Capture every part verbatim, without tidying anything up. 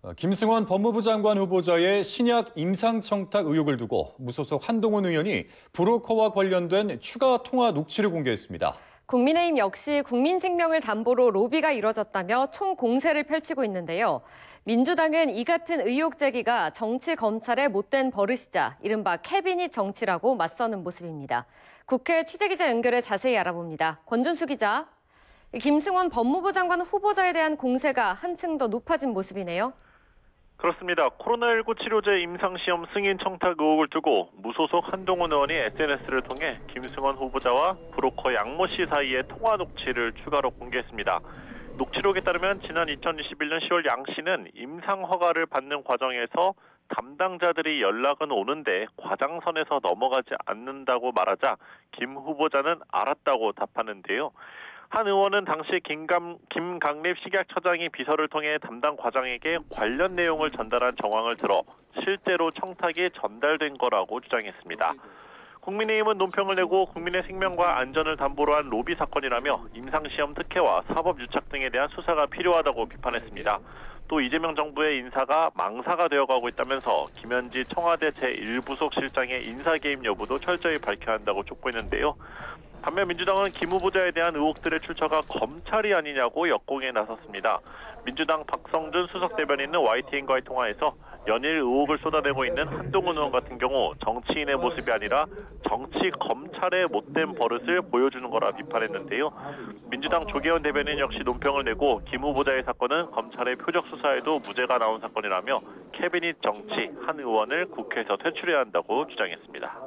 어, 김승원 법무부 장관 후보자의 신약 임상청탁 의혹을 두고 무소속 한동훈 의원이 브로커와 관련된 추가 통화 녹취를 공개했습니다. 국민의힘 역시 국민 생명을 담보로 로비가 이뤄졌다며 총공세를 펼치고 있는데요. 민주당은 이 같은 의혹 제기가 정치 검찰의 못된 버릇이자 이른바 캐비닛 정치라고 맞서는 모습입니다. 국회 취재기자 연결해 자세히 알아봅니다. 권준수 기자. 김승원 법무부 장관 후보자에 대한 공세가 한층 더 높아진 모습이네요. 그렇습니다. 코로나십구 치료제 임상시험 승인 청탁 의혹을 두고 무소속 한동훈 의원이 에스엔에스를 통해 김승원 후보자와 브로커 양모 씨 사이의 통화 녹취를 추가로 공개했습니다. 녹취록에 따르면 지난 이천이십일 년 시월 양 씨는 임상 허가를 받는 과정에서 담당자들이 연락은 오는데 과장선에서 넘어가지 않는다고 말하자 김 후보자는 알았다고 답하는데요. 한 의원은 당시 김감, 김강립 식약처장이 비서를 통해 담당 과장에게 관련 내용을 전달한 정황을 들어 실제로 청탁이 전달된 거라고 주장했습니다. 국민의힘은 논평을 내고 국민의 생명과 안전을 담보로 한 로비 사건이라며 임상시험 특혜와 사법 유착 등에 대한 수사가 필요하다고 비판했습니다. 또 이재명 정부의 인사가 망사가 되어가고 있다면서 김현지 청와대 제일 부속 실장의 인사 개입 여부도 철저히 밝혀야 한다고 촉구했는데요. 반면 민주당은 김 후보자에 대한 의혹들의 출처가 검찰이 아니냐고 역공에 나섰습니다. 민주당 박성준 수석 대변인은 와이티엔과의 통화에서 연일 의혹을 쏟아내고 있는 한동훈 의원 같은 경우 정치인의 모습이 아니라 정치 검찰의 못된 버릇을 보여주는 거라 비판했는데요. 민주당 조계원 대변인 역시 논평을 내고 김 후보자의 사건은 검찰의 표적 수사에도 무죄가 나온 사건이라며 캐비닛 정치 한 의원을 국회에서 퇴출해야 한다고 주장했습니다.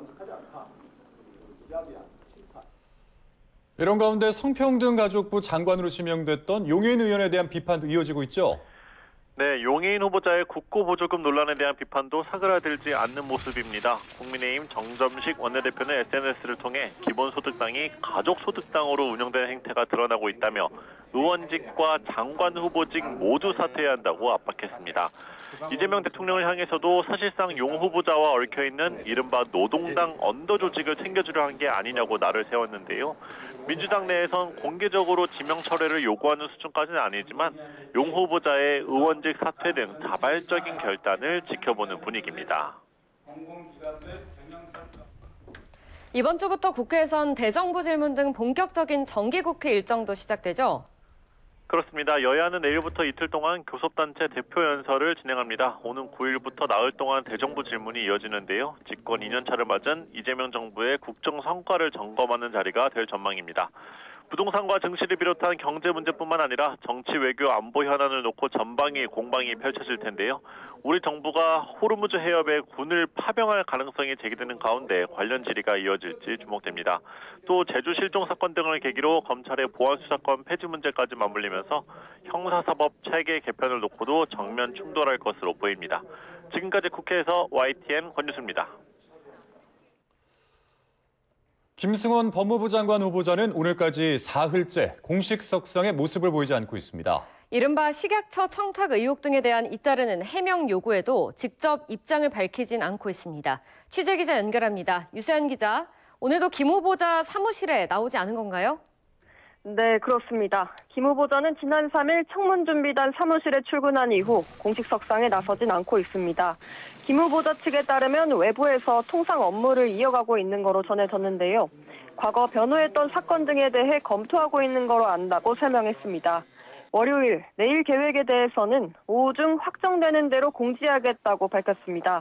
이런 가운데 성평등가족부 장관으로 지명됐던 용해인 의원에 대한 비판도 이어지고 있죠. 네, 용해인 후보자의 국고보조금 논란에 대한 비판도 사그라들지 않는 모습입니다. 국민의힘 정점식 원내대표는 에스엔에스를 통해 기본소득당이 가족소득당으로 운영되는 행태가 드러나고 있다며 의원직과 장관 후보직 모두 사퇴해야 한다고 압박했습니다. 이재명 대통령을 향해서도 사실상 용 후보자와 얽혀있는 이른바 노동당 언더 조직을 챙겨주려 한 게 아니냐고 날을 세웠는데요. 민주당 내에선 공개적으로 지명 철회를 요구하는 수준까지는 아니지만 용 후보자의 의원직 사퇴 등 자발적인 결단을 지켜보는 분위기입니다. 이번 주부터 국회에선 대정부 질문 등 본격적인 정기국회 일정도 시작되죠. 그렇습니다. 여야는 내일부터 이틀 동안 교섭단체 대표 연설을 진행합니다. 오는 구 일부터 나흘 동안 대정부 질문이 이어지는데요. 집권 이 년 차를 맞은 이재명 정부의 국정 성과를 점검하는 자리가 될 전망입니다. 부동산과 증시를 비롯한 경제 문제뿐만 아니라 정치, 외교, 안보 현안을 놓고 전방위 공방이 펼쳐질 텐데요. 우리 정부가 호르무즈 해협에 군을 파병할 가능성이 제기되는 가운데 관련 질의가 이어질지 주목됩니다. 또 제주 실종 사건 등을 계기로 검찰의 보안 수사권 폐지 문제까지 맞물리면서 형사사법 체계 개편을 놓고도 정면 충돌할 것으로 보입니다. 지금까지 국회에서 와이티엔 권유수입니다. 김승원 법무부 장관 후보자는 오늘까지 사흘째 공식 석상의 모습을 보이지 않고 있습니다. 이른바 식약처 청탁 의혹 등에 대한 잇따르는 해명 요구에도 직접 입장을 밝히진 않고 있습니다. 취재기자 연결합니다. 유세연 기자, 오늘도 김 후보자 사무실에 나오지 않은 건가요? 네, 그렇습니다. 김 후보자는 지난 삼 일 청문준비단 사무실에 출근한 이후 공식 석상에 나서진 않고 있습니다. 김 후보자 측에 따르면 외부에서 통상 업무를 이어가고 있는 거로 전해졌는데요. 과거 변호했던 사건 등에 대해 검토하고 있는 거로 안다고 설명했습니다. 월요일, 내일 계획에 대해서는 오후 중 확정되는 대로 공지하겠다고 밝혔습니다.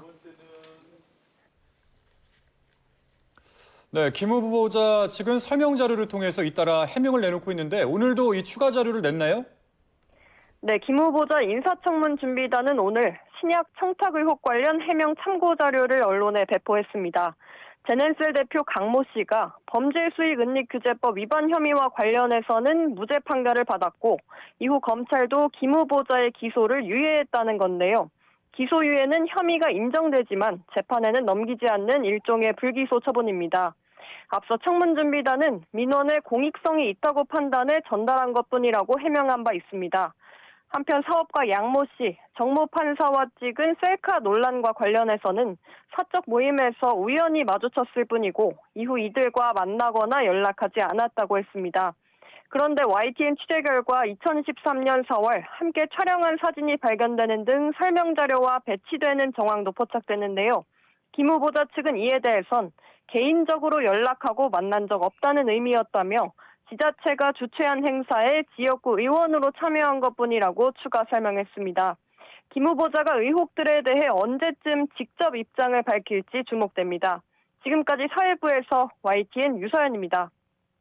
네, 김 후보자 측은 설명 자료를 통해서 잇따라 해명을 내놓고 있는데 오늘도 이 추가 자료를 냈나요? 네, 김 후보자 인사청문 준비단은 오늘 신약 청탁 의혹 관련 해명 참고 자료를 언론에 배포했습니다. 제넨셀 대표 강모 씨가 범죄수익은닉규제법 위반 혐의와 관련해서는 무죄 판결을 받았고 이후 검찰도 김 후보자의 기소를 유예했다는 건데요. 기소 유예는 혐의가 인정되지만 재판에는 넘기지 않는 일종의 불기소 처분입니다. 앞서 청문준비단은 민원에 공익성이 있다고 판단해 전달한 것뿐이라고 해명한 바 있습니다. 한편 사업가 양모 씨, 정모 판사와 찍은 셀카 논란과 관련해서는 사적 모임에서 우연히 마주쳤을 뿐이고 이후 이들과 만나거나 연락하지 않았다고 했습니다. 그런데 와이티엔 취재 결과 이천십삼 년 사월 함께 촬영한 사진이 발견되는 등 설명 자료와 배치되는 정황도 포착됐는데요. 김 후보자 측은 이에 대해선 개인적으로 연락하고 만난 적 없다는 의미였다며 지자체가 주최한 행사에 지역구 의원으로 참여한 것뿐이라고 추가 설명했습니다. 김 후보자가 의혹들에 대해 언제쯤 직접 입장을 밝힐지 주목됩니다. 지금까지 사회부에서 와이티엔 유서연입니다.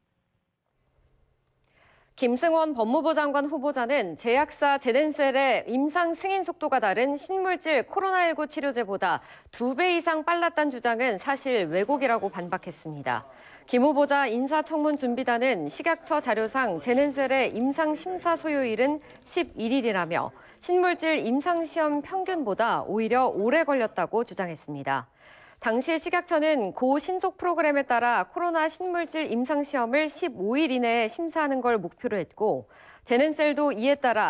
김승원 법무부 장관 후보자는 제약사 제넨셀의 임상 승인 속도가 다른 신물질 코로나십구 치료제보다 두 배 이상 빨랐다는 주장은 사실 왜곡이라고 반박했습니다. 김 후보자 인사청문준비단은 식약처 자료상 제넨셀의 임상 심사 소요일은 십일 일이라며 신물질 임상시험 평균보다 오히려 오래 걸렸다고 주장했습니다. 당시 식약처는 고 신속 프로그램에 따라 코로나 신물질 임상시험을 십오 일 이내에 심사하는 걸 목표로 했고 제넨셀도 이에 따라